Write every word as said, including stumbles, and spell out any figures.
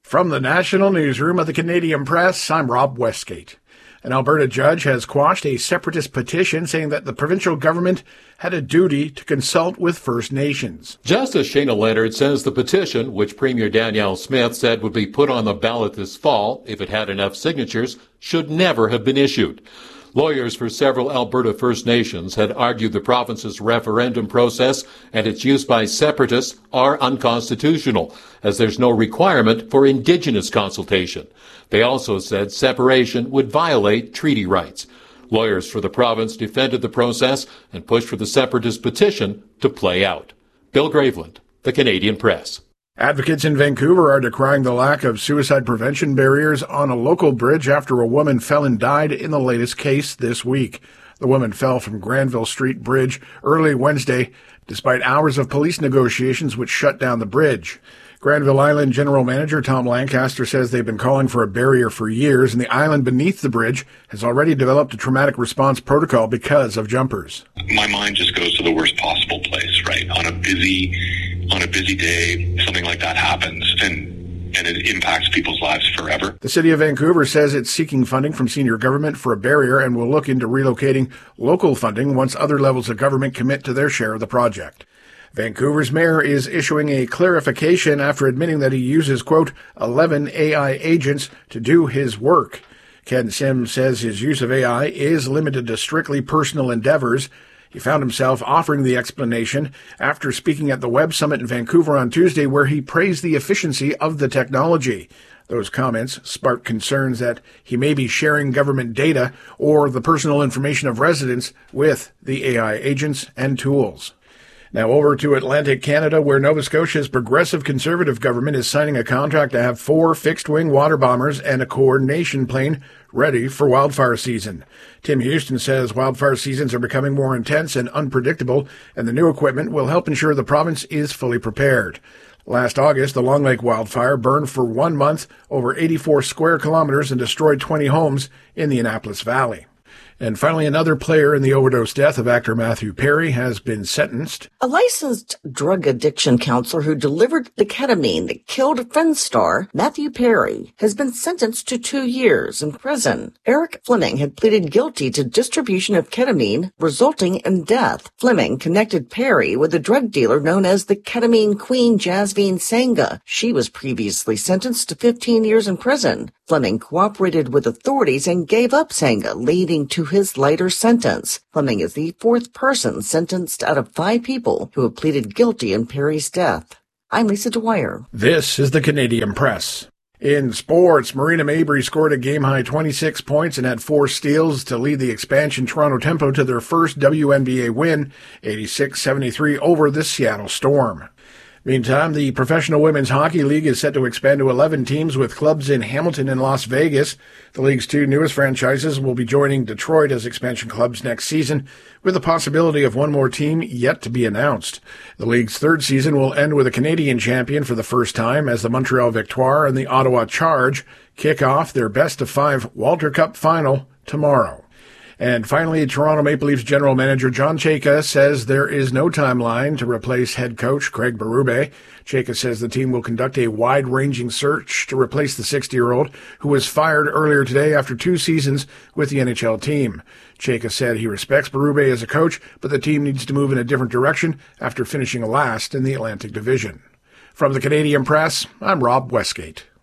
From the National Newsroom of the Canadian Press, I'm Rob Westgate. An Alberta judge has quashed a separatist petition saying that the provincial government had a duty to consult with First Nations. Justice Shana Leonard says the petition, which Premier Danielle Smith said would be put on the ballot this fall if it had enough signatures, should never have been issued. Lawyers for several Alberta First Nations had argued the province's referendum process and its use by separatists are unconstitutional, as there's no requirement for Indigenous consultation. They also said separation would violate treaty rights. Lawyers for the province defended the process and pushed for the separatist petition to play out. Bill Graveland, The Canadian Press. Advocates in Vancouver are decrying the lack of suicide prevention barriers on a local bridge after a woman fell and died in the latest case this week. The woman fell from Granville Street Bridge early Wednesday, despite hours of police negotiations which shut down the bridge. Granville Island General Manager Tom Lancaster says they've been calling for a barrier for years, and the island beneath the bridge has already developed a traumatic response protocol because of jumpers. My mind just goes to the worst possible place, right? On a busy, on a busy day, something like that happens, and and it impacts people's lives forever. The City of Vancouver says it's seeking funding from senior government for a barrier and will look into relocating local funding once other levels of government commit to their share of the project. Vancouver's mayor is issuing a clarification after admitting that he uses, quote, eleven A I agents to do his work. Ken Sims says his use of A I is limited to strictly personal endeavors. He found himself offering the explanation after speaking at the Web Summit in Vancouver on Tuesday, where he praised the efficiency of the technology. Those comments sparked concerns that he may be sharing government data or the personal information of residents with the A I agents and tools. Now over to Atlantic Canada, where Nova Scotia's progressive conservative government is signing a contract to have four fixed-wing water bombers and a coordination plane ready for wildfire season. Tim Houston says wildfire seasons are becoming more intense and unpredictable, and the new equipment will help ensure the province is fully prepared. Last August, the Long Lake wildfire burned for one month over eighty-four square kilometers and destroyed twenty homes in the Annapolis Valley. And finally, another player in the overdose death of actor Matthew Perry has been sentenced. A licensed drug addiction counselor who delivered the ketamine that killed Friends star Matthew Perry has been sentenced to two years in prison. Eric Fleming had pleaded guilty to distribution of ketamine, resulting in death. Fleming connected Perry with a drug dealer known as the ketamine queen Jasveen Sangha. She was previously sentenced to fifteen years in prison. Fleming cooperated with authorities and gave up Sangha, leading to his lighter sentence. Fleming is the fourth person sentenced out of five people who have pleaded guilty in Perry's death. I'm Lisa Dwyer. This is the Canadian Press. In sports, Marina Mabrey scored a game-high twenty-six points and had four steals to lead the expansion Toronto Tempo to their first W N B A win, eighty-six seventy-three over the Seattle Storm. Meantime, the Professional Women's Hockey League is set to expand to eleven teams with clubs in Hamilton and Las Vegas. The league's two newest franchises will be joining Detroit as expansion clubs next season, with the possibility of one more team yet to be announced. The league's third season will end with a Canadian champion for the first time as the Montreal Victoire and the Ottawa Charge kick off their best-of-five Walter Cup final tomorrow. And finally, Toronto Maple Leafs general manager John Chayka says there is no timeline to replace head coach Craig Berube. Chayka says the team will conduct a wide-ranging search to replace the sixty-year-old who was fired earlier today after two seasons with the N H L team. Chayka said he respects Berube as a coach, but the team needs to move in a different direction after finishing last in the Atlantic Division. From the Canadian Press, I'm Rob Westgate.